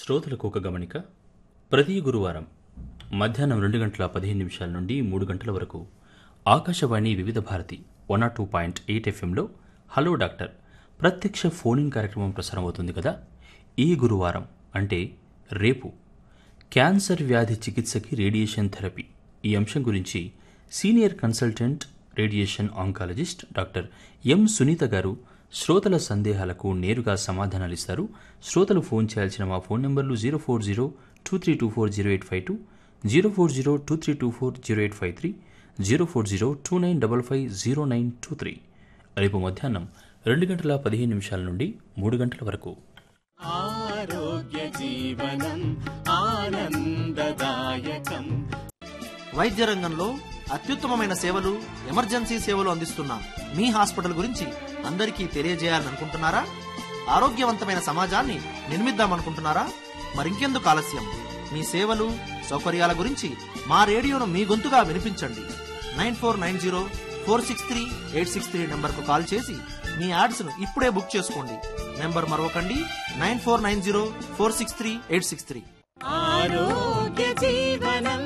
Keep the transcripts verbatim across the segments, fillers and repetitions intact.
శ్రోతలకు ఒక గమనిక. ప్రతి గురువారం మధ్యాహ్నం రెండు గంటల పదిహేను నిమిషాల నుండి మూడు గంటల వరకు ఆకాశవాణి వివిధ Bharati one not two point eight ఎఫ్ఎంలో hello doctor ప్రత్యక్ష ఫోన్-ఇన్ కార్యక్రమం ప్రసారం అవుతుంది కదా. ఈ గురువారం అంటే రేపు క్యాన్సర్ వ్యాధి చికిత్సకి రేడియేషన్ థెరపీ ఈ అంశం గురించి senior consultant radiation oncologist doctor M Sunitha గారు శ్రోతల సందేహాలకు నేరుగా సమాధానాలిస్తారు. శ్రోతలు ఫోన్ చేయాల్సిన మా ఫోన్ నంబర్లు zero four zero two three two four zero eight five two zero four zero two three two four zero eight five three zero four zero two nine double five zero nine two three. రేపు మధ్యాహ్నం రెండు గంటల పదిహేను నిమిషాల నుండి మూడు గంటల వరకు. ఆరోగ్య జీవనం ఆనందదాయకం. వైద్య రంగంలో అత్యుత్తమమైన సేవలు, ఎమర్జెన్సీ సేవలు అందిస్తున్న మీ హాస్పిటల్ గురించి అందరికీ తెలియజేయాలని అనుకుంటున్నారా? ఆరోగ్యవంతమైన సమాజాన్ని నిర్మిద్దామనుకుంటున్నారా? మరింకెందుకు ఆలస్యం? మీ సేవలు, సౌకర్యాల గురించి మా రేడియోను మీ గొంతుగా వినిపించండి. Nine four nine zero four six three eight six three నెంబర్కు కాల్ చేసి మీ యాడ్స్ను ఇప్పుడే బుక్ చేసుకోండి. Number మరొకండి, nine four nine zero four six three eight six three. ఆరోగ్య జీవనం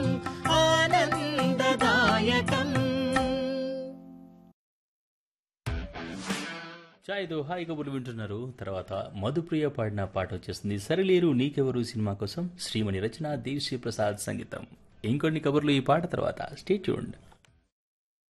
ఆనందదాయకం. చాయ్తో హాయ్ కబుర్లు వింటున్నారు. తర్వాత మధుప్రియ పాడిన పాట వచ్చేస్తుంది. సరిలేరు నీకెవరు సినిమా కోసం శ్రీమణి రచన, దేవిశ్రీ ప్రసాద్ సంగీతం. ఇంకొన్ని కబుర్లు ఈ పాట తర్వాత. Stay tuned.